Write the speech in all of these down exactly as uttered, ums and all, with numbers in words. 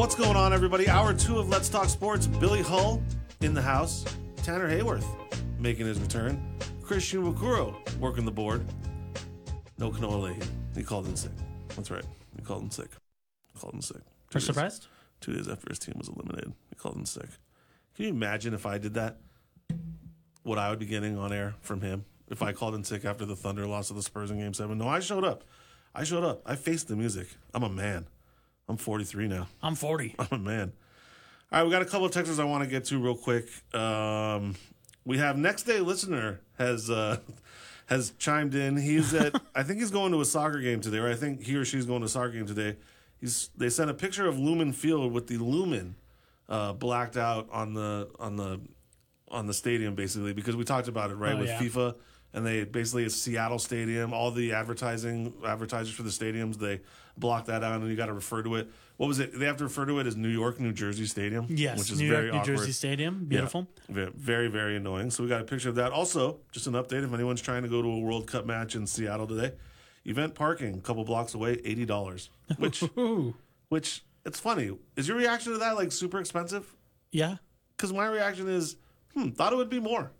What's going on, everybody? Hour two of Let's Talk Sports. Billy Hull in the house. Tanner Hayworth making his return. Christian Wakuro working the board. No Kanoa Leahy. He called in sick. That's right. He called in sick. He called in sick. Are you surprised? Two days after his team was eliminated, he called in sick. Can you imagine if I did that? What I would be getting on air from him if I called in sick after the Thunder lost to the Spurs in Game seven? No, I showed up. I showed up. I faced the music. I'm a man. I'm forty-three now. I'm forty. I'm a man. All right, we got a couple of texters I want to get to real quick. Um, we have Next Day Listener has uh, has chimed in. He's at I think he's going to a soccer game today, or I think he or she's going to a soccer game today. He's they sent a picture of Lumen Field with the Lumen uh, blacked out on the on the on the stadium, basically, because we talked about it, right, oh, with yeah. FIFA. And they basically, it's Seattle Stadium. All the advertising advertisers for the stadiums, they block that out, and you got to refer to it. What was it? They have to refer to it as New York, New Jersey Stadium. Yes, which is New very York, New awkward. Jersey Stadium. Beautiful. Yeah, very, very annoying. So we got a picture of that. Also, just an update: if anyone's trying to go to a World Cup match in Seattle today, event parking, a couple blocks away, eighty dollars. Which, which it's funny. Is your reaction to that like super expensive? Yeah. Because my reaction is, hmm, thought it would be more.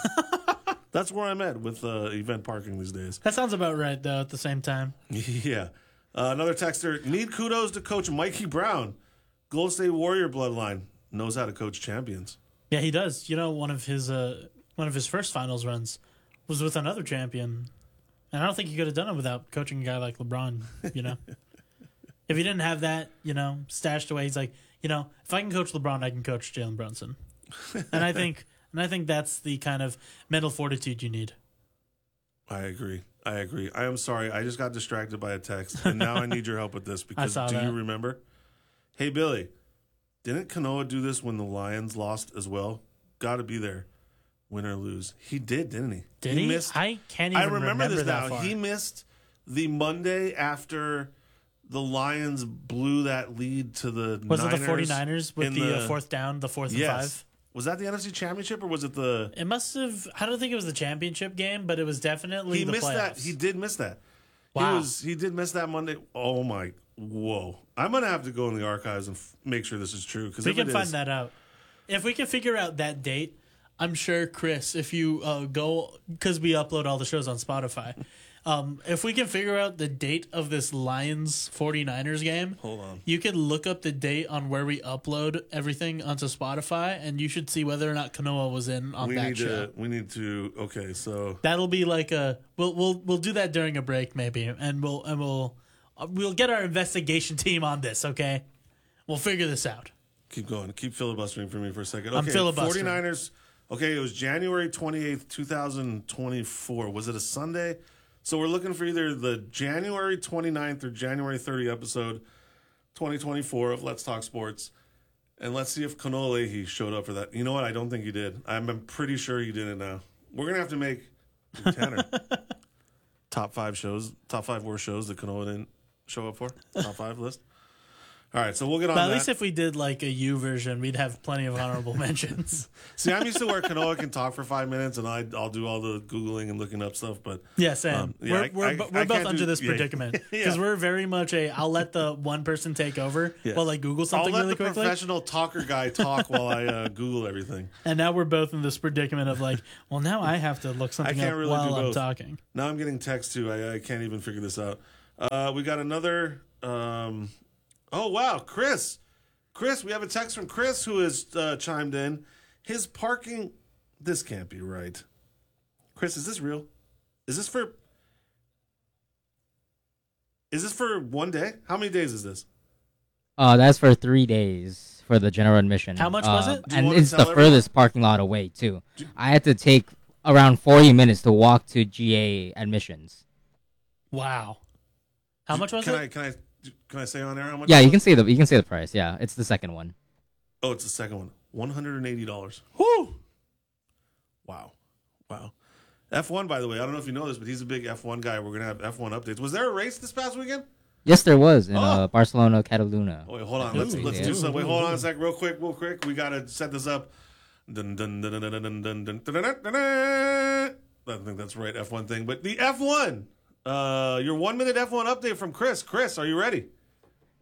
That's where I'm at with uh, event parking these days. That sounds about right, though, at the same time. Yeah. Uh, another texter, need kudos to Coach Mikey Brown. Golden State Warrior bloodline. Knows how to coach champions. Yeah, he does. You know, one of his uh, one of his first finals runs was with another champion. And I don't think he could have done it without coaching a guy like LeBron, you know? If he didn't have that, you know, stashed away, he's like, you know, if I can coach LeBron, I can coach Jalen Brunson. And I think... And I think that's the kind of mental fortitude you need. I agree. I agree. I am sorry. I just got distracted by a text, and now I need your help with this because I saw do that. you remember? Hey, Billy, didn't Kanoa do this when the Lions lost as well? Got to be there, win or lose. He did, didn't he? Did he? Missed, I can't even I remember, remember this that now. far. He missed the Monday after the Lions blew that lead to the Was Niners. it the 49ers with in the, the uh, fourth down, the fourth and yes. five? Was that the N F C Championship or was it the? It must have. I don't think it was the championship game, but it was definitely He the missed playoffs. that. He did miss that. Wow. He was. He did miss that Monday. Oh my! Whoa! I'm gonna have to go in the archives and f- make sure this is true because We if can it find is, that out. If we can figure out that date, I'm sure, Chris, if you uh, go, because we upload all the shows on Spotify, um, if we can figure out the date of this Lions 49ers game, hold on. you could look up the date on where we upload everything onto Spotify, and you should see whether or not Kanoa was in on We that need show. to. We need to. Okay, so That'll be like a we'll we'll we'll do that during a break maybe, and we'll and we'll uh, we'll get our investigation team on this. Okay, we'll figure this out. keep going. Keep filibustering for me for a second. Okay, I'm filibustering. 49ers. Okay, it was January twenty-eighth, twenty twenty-four. Was it a Sunday? So we're looking for either the January twenty-ninth or January thirtieth episode, twenty twenty-four of Let's Talk Sports. And let's see if Kanoa Leahy showed up for that. You know what? I don't think he did. I'm, I'm pretty sure he didn't now. We're going to have to make Tanner top five shows, top five worst shows that Kanoa didn't show up for. Top five list. All right, so we'll get on But at that. least if we did like a U version, we'd have plenty of honorable mentions. See, I'm used to where Kanoa can talk for five minutes, and I, I'll do all the Googling and looking up stuff. But Yeah, Sam. Um, yeah, we're I- we're, I- bo- I we're both can't under do- this yeah. predicament because Yeah. we're very much a. I'll let the one person take over Yes. while I Google I'll something let really the quickly. professional talker guy talk while I uh, Google everything. And now we're both in this predicament of like, well, now I have to look something can't up really while do I'm both. talking. Now I'm getting text too. I, I can't even figure this out. Uh, we got another. Um, oh wow, Chris. Chris, we have a text from Chris who has uh, chimed in. His parking. This can't be right. Chris, is this real? Is this for? Is this for one day? How many days is this? Uh, that's for three days for the general admission. How much was Uh, it? Do you And wanna it's tell the everyone? furthest parking lot away too. Do- I had to take around forty minutes to walk to G A admissions. Wow. How much was can it? I can I can I say on air how much? Yeah, it you was? can say the you can say the price. Yeah, it's the second one. Oh, it's the second one. One hundred and eighty dollars. Whew. Wow, wow. F one, by the way, I don't know if you know this, but he's a big F one guy. We're gonna have F one updates. Was there a race this past weekend? Yes, there was in Oh. uh, Barcelona, Cataluna. Oh, wait, hold on. Let's Ooh, let's yeah. do something. Wait, hold on a sec, real quick, real quick. We gotta set this up. Dun, dun, dun, dun, dun, dun, dun, dun, dun, dun, dun, dun. I don't think that's the right F one thing, but the F one. Uh, your one minute F one update from Chris. Chris, are you ready?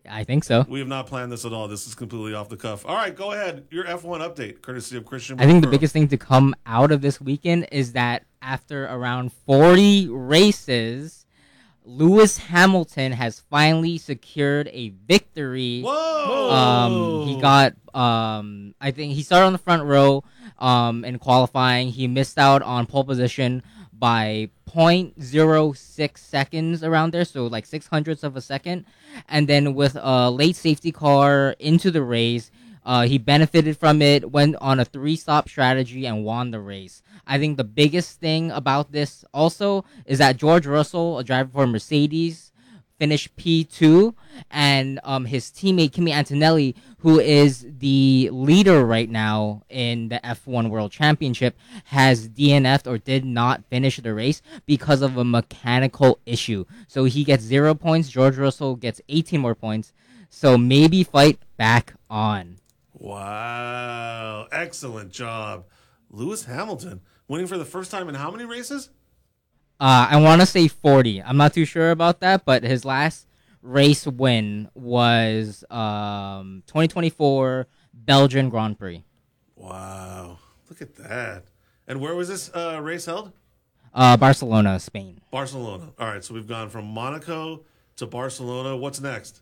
I think so. We have not planned this at all. This is completely off the cuff. All right, go ahead. Your F one update, courtesy of Christian. I think the Burrow. biggest thing to come out of this weekend is that after around forty races, Lewis Hamilton has finally secured a victory. Whoa! Um, he got, um, I think he started on the front row um, in qualifying. He missed out on pole position by zero point zero six seconds around there, so like six hundredths of a second. And then with a late safety car into the race, uh, he benefited from it, went on a three-stop strategy, and won the race. I think the biggest thing about this also is that George Russell, a driver for Mercedes, finished P two, and um, his teammate Kimi Antonelli, who is the leader right now in the F one World Championship, has D N F'd or did not finish the race because of a mechanical issue. So he gets zero points. George Russell gets eighteen more points. So maybe fight back on. Wow. Excellent job. Lewis Hamilton winning for the first time in how many races? Uh, I want to say forty. I'm not too sure about that, but his last race win was um, twenty twenty-four Belgian Grand Prix. Wow. Look at that. And where was this uh, race held? Uh, Barcelona, Spain. Barcelona. All right, so we've gone from Monaco to Barcelona. What's next?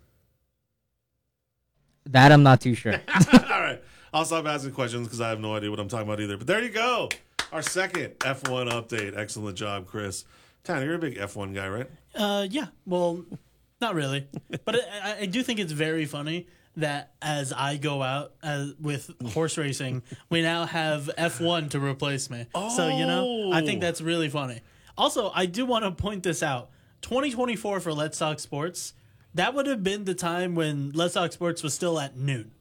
That I'm not too sure. All right. I'll stop asking questions because I have no idea what I'm talking about either. But there you go. Our second F one update. Excellent job, Chris. Tanner, you're a big F one guy, right? Uh, yeah. Well, not really, but I, I do think it's very funny that as I go out as, with horse racing, we now have F one to replace me. Oh. So you know, I think that's really funny. Also, I do want to point this out. twenty twenty-four for Let's Talk Sports. That would have been the time when Let's Talk Sports was still at noon.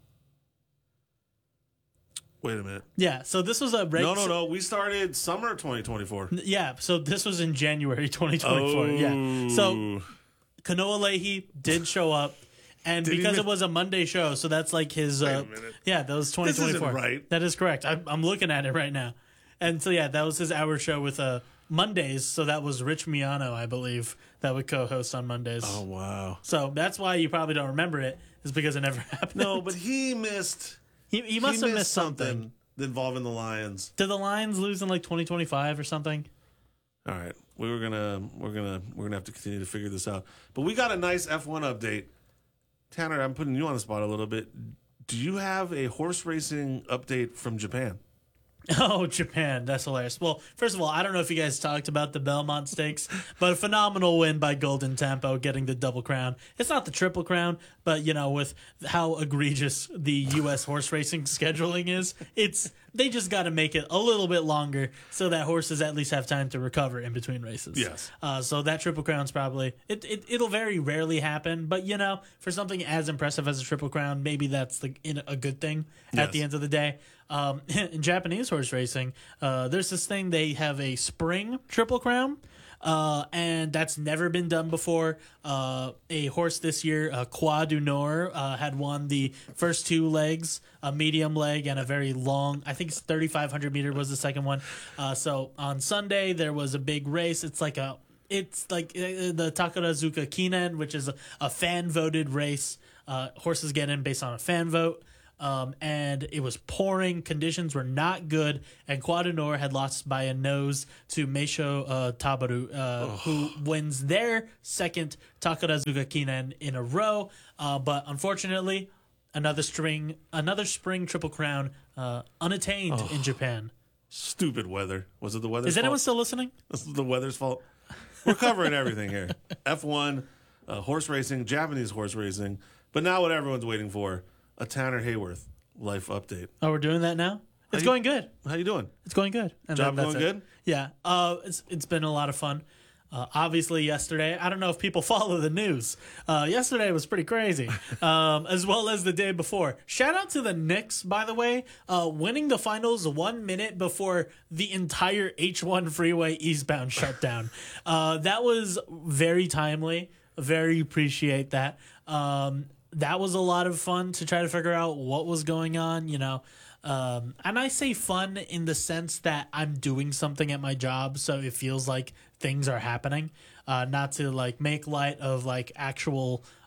Wait a minute. Yeah, so this was a break. No, no, no. We started summer twenty twenty-four. Yeah, so this was in January twenty twenty-four. Oh. Yeah. So Kanoa Leahy did show up, and Did he because miss- it was a Monday show, so that's like his. Wait a Uh, minute. yeah, that was twenty twenty-four. This isn't right. That is correct. I, I'm looking at it right now, and so yeah, that was his hour show with uh, Mondays. So that was Rich Miano, I believe, that would co-host on Mondays. Oh, wow. So that's why you probably don't remember it, is because it never happened. No, but he missed. he, he must have missed something. involving the Lions. Did the Lions lose in like twenty twenty-five or something? All right, we were gonna we're gonna we're gonna have to continue to figure this out. But we got a nice F one update. Tanner, I'm putting you on the spot a little bit. Do you have a horse racing update from Japan? Oh, Japan. That's hilarious. Well, first of all, I don't know if you guys talked about the Belmont Stakes, but a phenomenal win by Golden Tempo getting the double crown. It's not the triple crown, but, you know, with how egregious the U S horse racing scheduling is, it's they just got to make it a little bit longer so that horses at least have time to recover in between races. Yes. Uh, so that triple crown's probably, it, it, it'll very rarely happen, but, you know, for something as impressive as a triple crown, maybe that's the, in a good thing Yes. at the end of the day. Um, in Japanese horse racing, uh, there's this thing, they have a spring triple crown, uh, and that's never been done before. Uh, a horse this year, uh, Croix du Nord, uh, had won the first two legs, a medium leg and a very long, I think it's thirty-five hundred meter was the second one. Uh, so on Sunday, there was a big race. It's like a, it's like uh, the Takarazuka Kinen, which is a, a fan voted race. Uh, horses get in based on a fan vote. Um, and it was pouring. Conditions were not good. And Quadanor had lost by a nose to Meisho uh, Tabaru, uh, who wins their second Takarazuka Kinen in a row. Uh, but unfortunately, another string, another spring triple crown uh, unattained in Japan. Stupid weather. Was it the weather's Is fault? anyone still listening? This is the weather's fault. We're covering everything here. F one, uh, horse racing, Japanese horse racing. But now what everyone's waiting for, a Tanner Hayworth life update. Oh, we're doing that now? It's you- going good. How you doing? It's going good. And Job that- that's going it. good? Yeah. Uh, it's it's been a lot of fun. Uh, obviously, yesterday, I don't know if people follow the news. Uh, yesterday was pretty crazy, um, as well as the day before. Shout out to the Knicks, by the way, uh, winning the finals one minute before the entire H one freeway eastbound shut down. Uh, that was very timely. Very appreciate that. Um, that was a lot of fun to try to figure out what was going on, you know. Um, and I say fun in the sense that I'm doing something at my job, so it feels like things are happening. Uh, not to like make light of like actual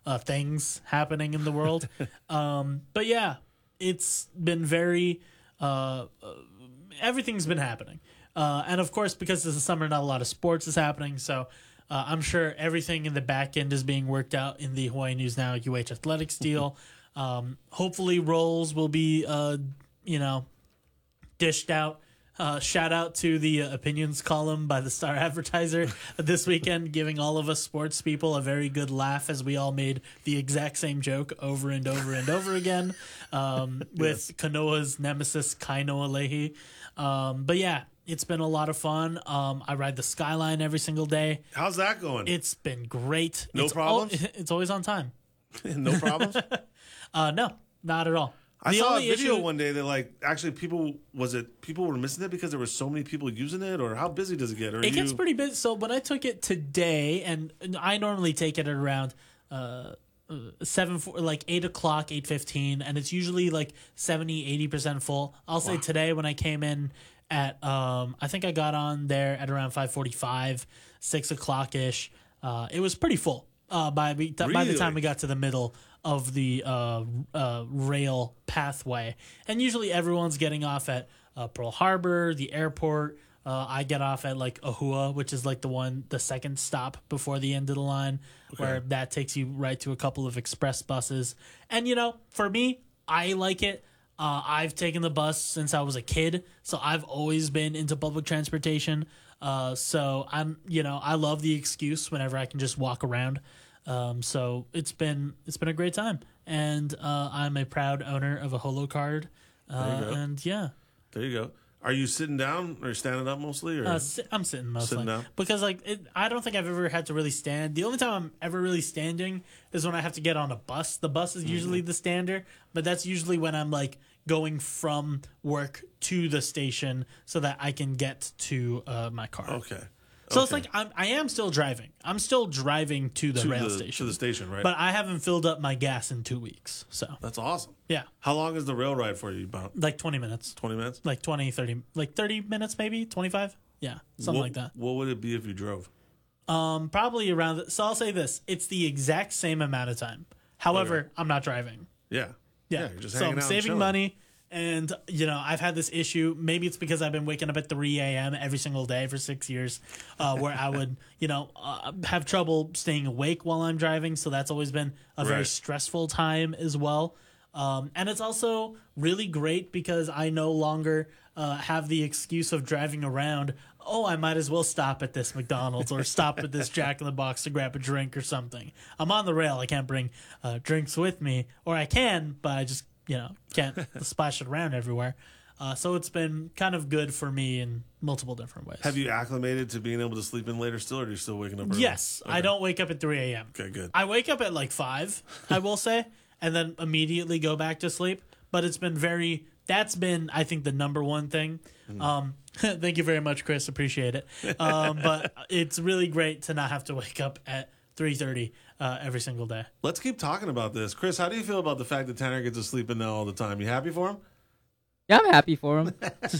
uh, things happening in the world. um, but yeah, it's been very uh, uh, everything's been happening, uh, and of course because it's the summer, not a lot of sports is happening. So uh, I'm sure everything in the back end is being worked out in the Hawaii News Now U H Athletics deal. um, hopefully, roles will be uh, you know dished out. Uh, shout out to the uh, opinions column by the Star Advertiser this weekend, giving all of us sports people a very good laugh as we all made the exact same joke over and over and over again um, with yes. Kanoa's nemesis, Kainoa Leahy. Um, but yeah, it's been a lot of fun. Um, I ride the Skyline every single day. How's that going? It's been great. No it's problems? Al- it's always on time. No problems? uh, no, not at all. I the saw a only video issue, one day that like actually people was it people were missing it because there were so many people using it, or how busy does it get? Or it you... gets pretty busy. So when I took it today, and I normally take it at around uh, seven, four, like eight o'clock, eight fifteen, and it's usually like seventy, eighty percent full. I'll say wow. today when I came in at um, I think I got on there at around five forty-five, six o'clock ish. Uh, it was pretty full. Uh, by the really? by the time we got to the middle of the uh, uh, rail pathway, and usually everyone's getting off at uh, Pearl Harbor, the airport. Uh, I get off at like Ahua, which is like the one, the second stop before the end of the line, okay. where that takes you right to a couple of express buses. And you know, for me, I like it. Uh, I've taken the bus since I was a kid, so I've always been into public transportation. Uh, so I'm, you know, I love the excuse whenever I can just walk around. Um, so it's been it's been a great time, and uh, I'm a proud owner of a Holo card. Uh, and yeah, there you go. Are you sitting down or standing up mostly? Or uh, si- I'm sitting mostly sitting down? because like it, I don't think I've ever had to really stand. The only time I'm ever really standing is when I have to get on a bus. The bus is usually mm-hmm. the stander, but that's usually when I'm like going from work to the station so that I can get to uh, my car. Okay. So okay. it's like I'm, I am still driving. I'm still driving to the to rail the, station. To the station, right? But I haven't filled up my gas in two weeks. So that's awesome. Yeah. How long is the rail ride for you? About like twenty minutes. twenty minutes? Like twenty, thirty, like thirty minutes maybe, twenty-five? Yeah, something what, like that. What would it be if you drove? Um, Probably around, the, so I'll say this. It's the exact same amount of time. However, okay. I'm not driving. Yeah. Yeah. yeah you're just so hanging I'm out saving and money. And, you know, I've had this issue. Maybe it's because I've been waking up at three a.m. every single day for six years, uh, where I would, you know, uh, have trouble staying awake while I'm driving. So that's always been a very right. stressful time as well. Um, and it's also really great because I no longer uh, have the excuse of driving around. Oh, I might as well stop at this McDonald's or stop at this Jack in the Box to grab a drink or something. I'm on the rail. I can't bring uh, drinks with me, or I can, but I just you know, can't splash it around everywhere. Uh, so it's been kind of good for me in multiple different ways. Have you acclimated to being able to sleep in later still, or are you still waking up early? Yes. Okay. I don't wake up at three a.m. Okay, good. I wake up at like five, I will say, and then immediately go back to sleep. But it's been very, that's been, I think, the number one thing. Mm. Um, thank you very much, Chris. Appreciate it. Um, but it's really great to not have to wake up at three thirty uh, every single day. Let's keep talking about this. Chris, how do you feel about the fact that Tanner gets to sleep in now all the time? You happy for him? Yeah, I'm happy for him.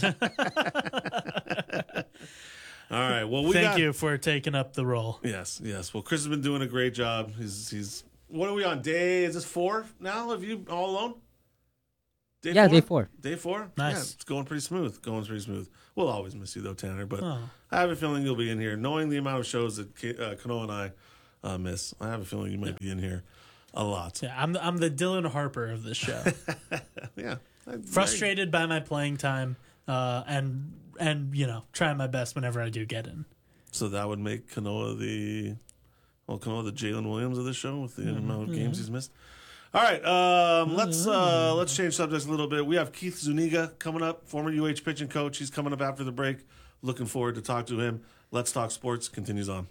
All right. Well, we Thank got... you for taking up the role. Yes, yes. Well, Chris has been doing a great job. He's he's what are we on? Day is this four now? Have you all alone? Day yeah, four? day four. Day four? Nice. Yeah, it's going pretty smooth. Going pretty smooth. We'll always miss you though, Tanner, but oh. I have a feeling you'll be in here. Knowing the amount of shows that K- uh, Kano and I uh, miss, I have a feeling you might yeah. be in here a lot. Yeah, I'm the, I'm the Dylan Harper of this show. yeah. Frustrated by my playing time, uh, and and you know, trying my best whenever I do get in. So that would make Kanoa the well, Kanoa the Jalen Williams of this show with the mm-hmm. amount of games he's missed. All right, um, let's uh, let's change subjects a little bit. We have Keith Zuniga coming up, former U H pitching coach. He's coming up after the break. Looking forward to talk to him. Let's Talk Sports continues on.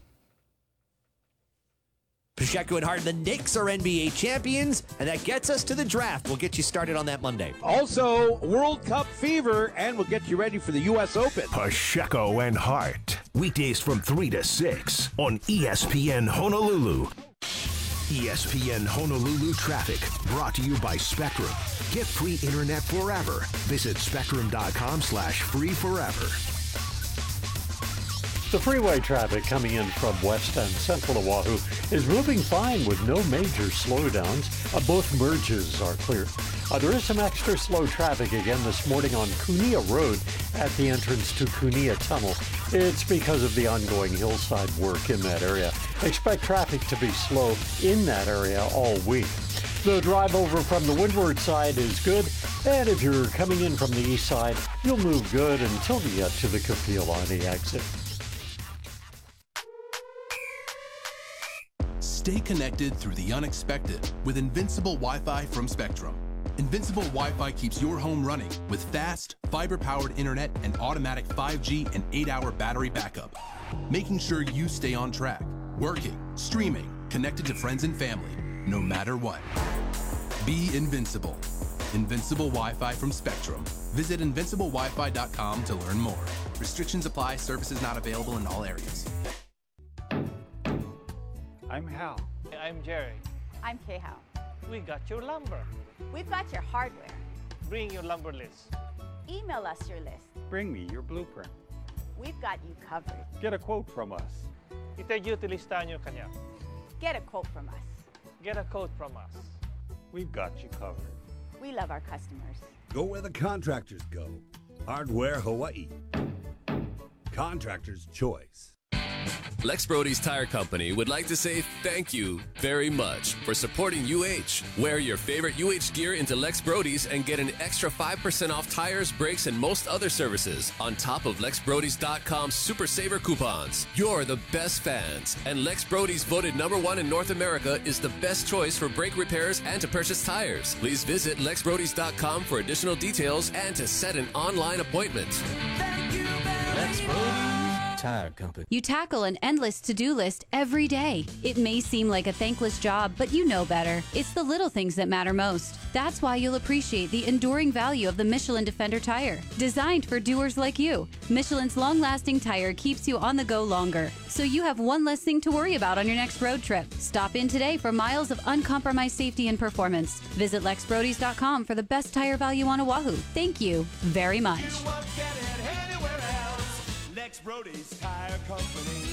Pacheco and Harden, the Knicks are N B A champions, and that gets us to the draft. We'll get you started on that Monday. Also, World Cup fever, and we'll get you ready for the U S Open. Pacheco and Hart, weekdays from three to six on E S P N Honolulu. E S P N Honolulu traffic, brought to you by Spectrum. Get free internet forever. Visit spectrum.com slash free forever. The freeway traffic coming in from west and central Oahu is moving fine with no major slowdowns. Uh, both merges are clear. Uh, there is some extra slow traffic again this morning on Kunia Road at the entrance to Kunia Tunnel. It's because of the ongoing hillside work in that area. Expect traffic to be slow in that area all week. The drive over from the windward side is good, and if you're coming in from the east side, you'll move good until you get to the Kapiolani exit. Stay connected through the unexpected with Invincible Wi-Fi from Spectrum. Invincible Wi-Fi keeps your home running with fast, fiber-powered internet and automatic five G and eight hour battery backup, making sure you stay on track, working, streaming, connected to friends and family, no matter what. Be invincible. Invincible Wi-Fi from Spectrum. Visit invincible wi fi dot com to learn more. Restrictions apply. Services not available in all areas. I'm Hal. I'm Jerry. I'm Kay-Hao. We got your lumber. We've got your hardware. Bring your lumber list. Email us your list. Bring me your blueprint. We've got you covered. Get a quote from us. Itagyuti listahan nyo kanya. Get a quote from us. Get a quote from us. We've got you covered. We love our customers. Go where the contractors go. Hardware Hawaii. Contractor's choice. Lex Brody's Tire Company would like to say thank you very much for supporting U H. Wear your favorite U H gear into Lex Brody's and get an extra five percent off tires, brakes, and most other services on top of Lex Brodys dot com Super Saver coupons. You're the best fans, and Lex Brody's voted number one in North America is the best choice for brake repairs and to purchase tires. Please visit Lex Brodys dot com for additional details and to set an online appointment. Thank you very Lex Brody's Tire Company. You tackle an endless to-do list every day. It may seem like a thankless job, but you know better. It's the little things that matter most. That's why you'll appreciate the enduring value of the Michelin Defender tire. Designed for doers like you, Michelin's long-lasting tire keeps you on the go longer, so you have one less thing to worry about on your next road trip. Stop in today for miles of uncompromised safety and performance. Visit Lex Brodys dot com for the best tire value on Oahu. Thank you very much. Lex Brody's Tire Company.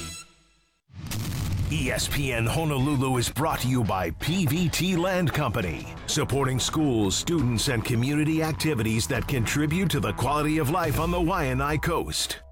E S P N Honolulu is brought to you by P V T Land Company, supporting schools, students, and community activities that contribute to the quality of life on the Waianae Coast.